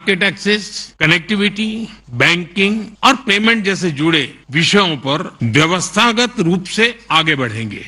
Market access, connectivity, banking और payment जैसे जुड़े विषयों पर व्यवस्थागत रूप से आगे बढ़ेंगे।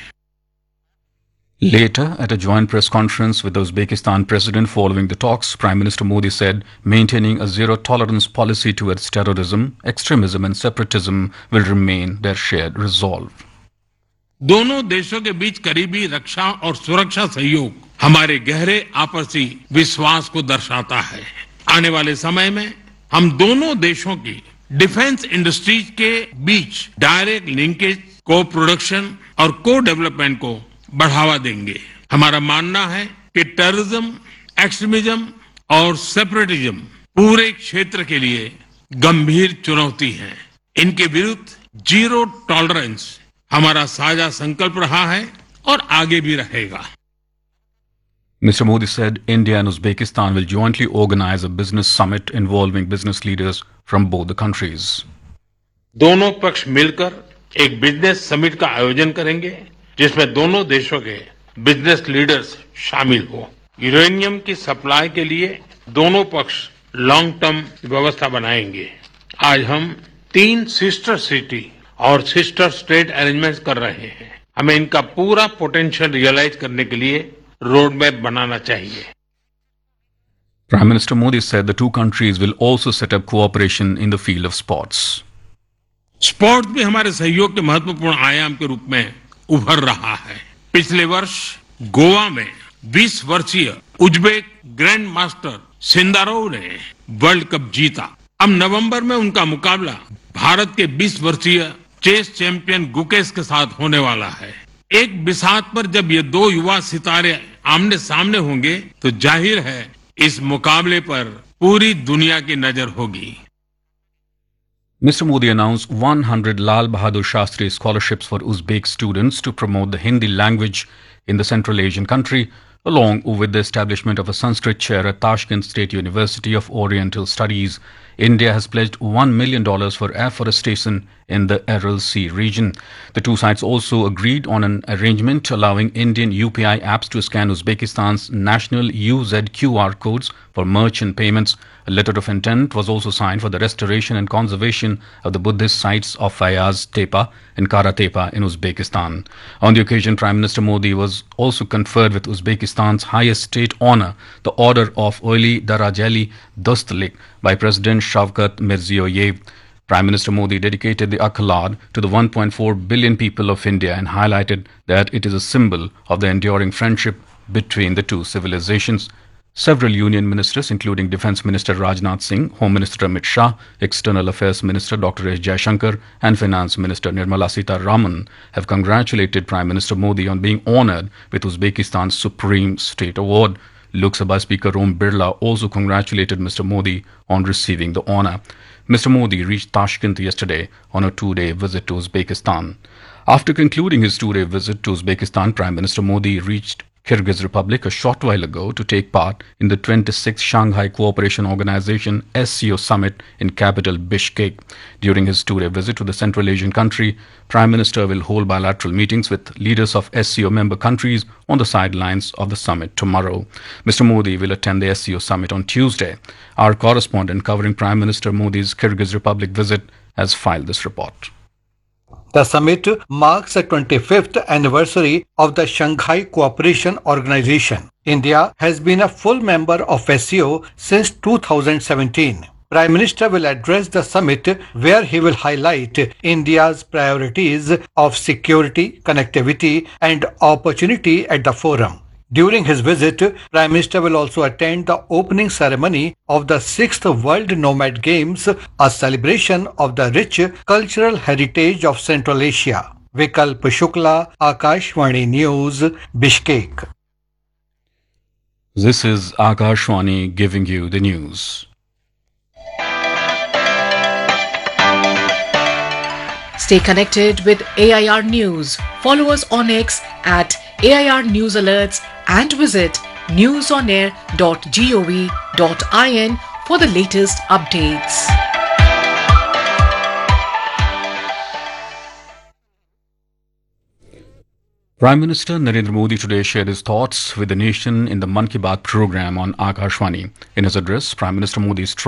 Later, at a joint press conference with the Uzbekistan president following the talks, Prime Minister Modi said maintaining a zero-tolerance policy towards terrorism, extremism and separatism will remain their shared resolve. दोनों देशों के बीच करीबी रक्षा और सुरक्षा सहयोग हमारे गहरे आपसी विश्वास को दर्शाता है। आने वाले समय में हम दोनों देशों की डिफेंस इंडस्ट्रीज के बीच डायरेक्ट लिंकेज, को प्रोडक्शन और को डेवलपमेंट को बढ़ावा देंगे। हमारा मानना है कि टेररिज्म, एक्सट्रीमिज्म और सेपरेटिज्म पूरे क्षेत्र के लिए गंभीर चुनौती है। इनके विरुद्ध जीरो टॉलरेंस हमारा साझा संकल्प रहा है और आगे भी रहेगा। Mr. Modi said India and Uzbekistan will jointly organize a business summit involving business leaders from both the countries. दोनों पक्ष मिलकर एक बिजनेस समिट का आयोजन करेंगे जिसमें दोनों देशों के बिजनेस लीडर्स शामिल हो। यूरेनियम की सप्लाई के लिए दोनों पक्ष लॉन्ग टर्म व्यवस्था बनाएंगे। आज हम 3 सिस्टर सिटी और सिस्टर स्टेट अरेंजमेंट्स कर रहे हैं। हमें इनका पूरा पोटेंशियल रियलाइज करने के लिए रोड मैप बनाना चाहिए। Prime Minister Modi said the two countries will also set up cooperation in the field of sports. Sports भी हमारे सहयोग के महत्वपूर्ण आयाम के रूप में उभर रहा है। पिछले वर्ष गोवा में 20 वर्षीय उज्बेक ग्रैंड मास्टर सिंदारोव ने वर्ल्ड कप जीता। अब नवंबर में उनका मुकाबला भारत के 20 वर्षीय चेस चैंपियन गुकेश के साथ होने वाला है। एक बिसात पर जब ये दो युवा सितारे आमने सामने होंगे तो जाहिर है इस मुकाबले पर पूरी दुनिया की नजर होगी। Mr. Modi announced 100 Lal Bahadur Shastri scholarships for Uzbek students to promote the Hindi language in the Central Asian country, along with the establishment of a Sanskrit chair at Tashkent State University of Oriental Studies. India has pledged $1 million for afforestation in the Aral Sea region. The two sides also agreed on an arrangement allowing Indian UPI apps to scan Uzbekistan's national UZQR codes for merchant payments. A letter of intent was also signed for the restoration and conservation of the Buddhist sites of Fayaz Tepa and Kara Tepa in Uzbekistan. On the occasion, Prime Minister Modi was also conferred with Uzbekistan's highest state honor, the Order of Oli Darajali Dostlik, by President Shavkat Mirziyoyev. Prime Minister Modi dedicated the accolade to the 1.4 billion people of India and highlighted that it is a symbol of the enduring friendship between the two civilizations. Several union ministers, including Defence Minister Rajnath Singh, Home Minister Amit Shah, External Affairs Minister Dr. S. Jaishankar and Finance Minister Nirmala Sitharaman have congratulated Prime Minister Modi on being honoured with Uzbekistan's Supreme State Award. Lok Sabha Speaker Om Birla also congratulated Mr. Modi on receiving the honour. Mr. Modi reached Tashkent yesterday on a 2-day visit to Uzbekistan. After concluding his 2-day visit to Uzbekistan, Prime Minister Modi reached Kyrgyz Republic a short while ago to take part in the 26th Shanghai Cooperation Organization SCO summit in capital Bishkek. During his 2-day visit to the Central Asian country, Prime Minister will hold bilateral meetings with leaders of SCO member countries on the sidelines of the summit tomorrow. Mr. Modi will attend the SCO summit on Tuesday. Our correspondent covering Prime Minister Modi's Kyrgyz Republic visit has filed this report. The summit marks the 25th anniversary of the Shanghai Cooperation Organization. India has been a full member of SCO since 2017. Prime Minister will address the summit where he will highlight India's priorities of security, connectivity and opportunity at the forum. During his visit, Prime Minister will also attend the opening ceremony of the 6th World Nomad Games, a celebration of the rich cultural heritage of Central Asia. Vikalp Shukla, Akashvani News, Bishkek. This is Akashvani giving you the news. Stay connected with AIR News. Follow us on X at AIR News Alerts and visit newsonair.gov.in for the latest updates. Prime Minister Narendra Modi today shared his thoughts with the nation in the Mann Ki Baat program on Akashvani. In his address, Prime Minister Modi